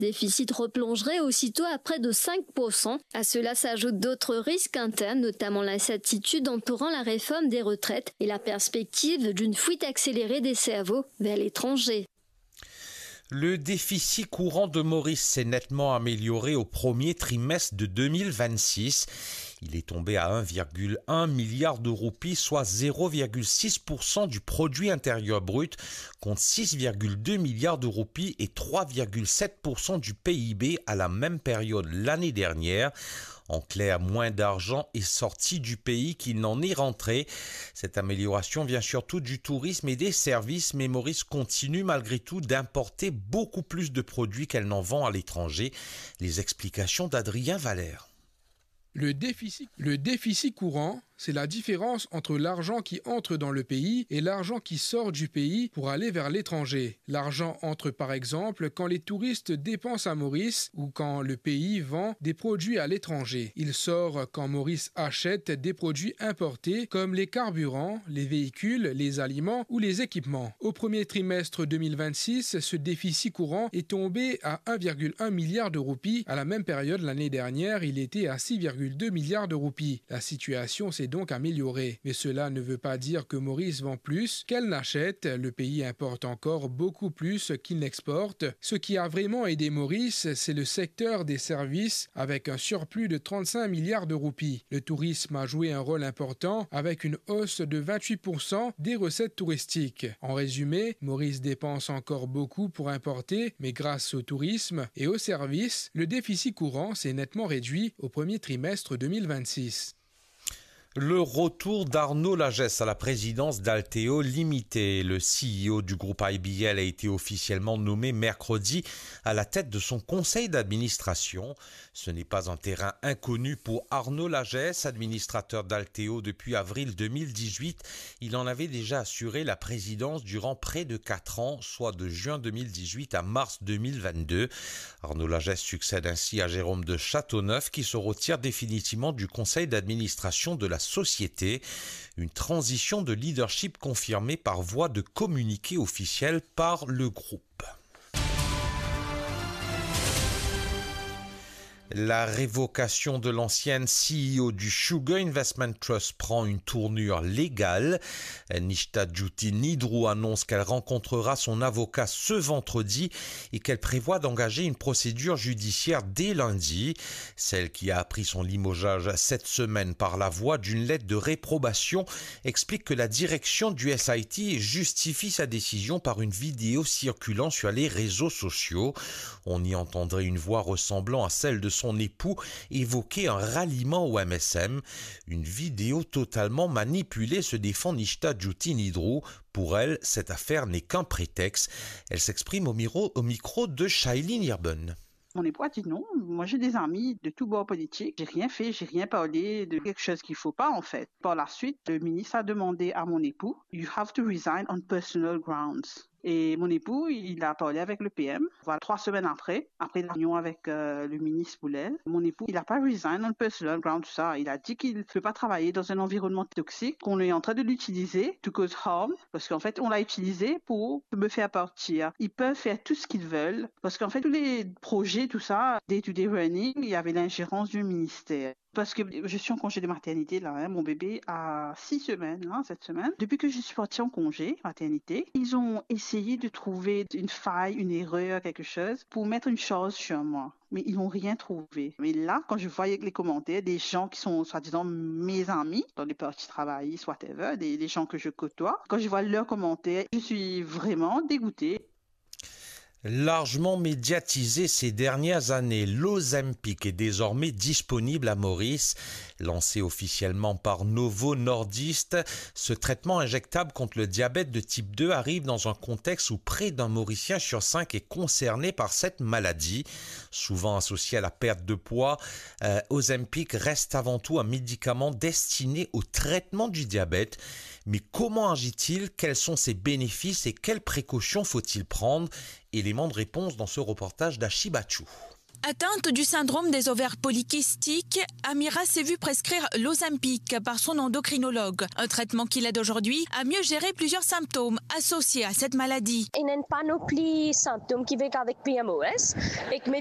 Déficit replongerait aussitôt à près de 5%. À cela s'ajoutent d'autres risques internes, notamment l'incertitude entourant la réforme des retraites et la perspective d'une fuite accélérée des cerveaux vers l'étranger. Le déficit courant de Maurice s'est nettement amélioré au premier trimestre de 2026. Il est tombé à 1,1 milliard de roupies, soit 0,6% du produit intérieur brut, contre 6,2 milliards de roupies et 3,7% du PIB à la même période l'année dernière. En clair, moins d'argent est sorti du pays qu'il n'en est rentré. Cette amélioration vient surtout du tourisme et des services, mais Maurice continue malgré tout d'importer beaucoup plus de produits qu'elle n'en vend à l'étranger. Les explications d'Adrien Valère. Le déficit courant, c'est la différence entre l'argent qui entre dans le pays et l'argent qui sort du pays pour aller vers l'étranger. L'argent entre par exemple quand les touristes dépensent à Maurice ou quand le pays vend des produits à l'étranger. Il sort quand Maurice achète des produits importés comme les carburants, les véhicules, les aliments ou les équipements. Au premier trimestre 2026, ce déficit courant est tombé à 1,1 milliard de roupies. À la même période l'année dernière, il était à 6,2 milliards de roupies. La situation s'est donc améliorée. Mais cela ne veut pas dire que Maurice vend plus qu'elle n'achète. Le pays importe encore beaucoup plus qu'il n'exporte. Ce qui a vraiment aidé Maurice, c'est le secteur des services avec un surplus de 35 milliards de roupies. Le tourisme a joué un rôle important avec une hausse de 28% des recettes touristiques. En résumé, Maurice dépense encore beaucoup pour importer, mais grâce au tourisme et aux services, le déficit courant s'est nettement réduit au premier trimestre 2026. Le retour d'Arnaud Lagesse à la présidence d'Altéo Limited. Le CEO du groupe IBL a été officiellement nommé mercredi à la tête de son conseil d'administration. Ce n'est pas un terrain inconnu pour Arnaud Lagesse, administrateur d'Altéo depuis avril 2018. Il en avait déjà assuré la présidence durant près de 4 ans, soit de juin 2018 à mars 2022. Arnaud Lagesse succède ainsi à Jérôme de Châteauneuf qui se retire définitivement du conseil d'administration de la société. Une transition de leadership confirmée par voie de communiqué officiel par le groupe. La révocation de l'ancienne CEO du Sugar Investment Trust prend une tournure légale. Nishta Djouti Nidrou annonce qu'elle rencontrera son avocat ce vendredi et qu'elle prévoit d'engager une procédure judiciaire dès lundi. Celle qui a appris son limogeage cette semaine par la voie d'une lettre de réprobation explique que la direction du SIT justifie sa décision par une vidéo circulant sur les réseaux sociaux. On y entendrait une voix ressemblant à celle de son époux évoquer un ralliement au MSM. Une vidéo totalement manipulée, se défend Nishta Djouti Nidrou. Pour elle, cette affaire n'est qu'un prétexte. Elle s'exprime au micro de Shailene Irben. Mon époux a dit non. Moi, j'ai des amis de tout bord politique. J'ai rien fait, j'ai rien parlé de quelque chose qu'il faut pas, en fait. Par la suite, le ministre a demandé à mon époux, "You have to resign on personal grounds." Et mon époux, il a parlé avec le PM. Voilà, 3 semaines après la réunion avec le ministre Boulel, mon époux, il n'a pas resign on personal grounds, tout ça. Il a dit qu'il ne peut pas travailler dans un environnement toxique, qu'on est en train de l'utiliser to cause harm, parce qu'en fait, on l'a utilisé pour me faire partir. Ils peuvent faire tout ce qu'ils veulent, parce qu'en fait, tous les projets, tout ça, day-to-day running, il y avait l'ingérence du ministère. Parce que je suis en congé de maternité, là, mon bébé a 6 semaines, là, cette semaine. Depuis que je suis partie en congé maternité, ils ont essayé de trouver une faille, une erreur, quelque chose, pour mettre une chose sur moi. Mais ils n'ont rien trouvé. Mais là, quand je voyais les commentaires des gens qui sont, soi-disant, mes amis, dans les parties travaillistes, whatever, des gens que je côtoie, quand je vois leurs commentaires, je suis vraiment dégoûtée. Largement médiatisé ces dernières années, l'Ozempic est désormais disponible à Maurice. Lancé officiellement par Novo Nordisk, ce traitement injectable contre le diabète de type 2 arrive dans un contexte où près d'un Mauricien sur 5 est concerné par cette maladie. Souvent associé à la perte de poids, Ozempic reste avant tout un médicament destiné au traitement du diabète. Mais comment agit-il? Quels sont ses bénéfices et quelles précautions faut-il prendre? Élément de réponse dans ce reportage d'Achibachou. Atteinte du syndrome des ovaires polykystiques, Amira s'est vue prescrire l'Ozempic par son endocrinologue, un traitement qui l'aide aujourd'hui à mieux gérer plusieurs symptômes associés à cette maladie. In een panoplie symptomen die ik avec PMOS.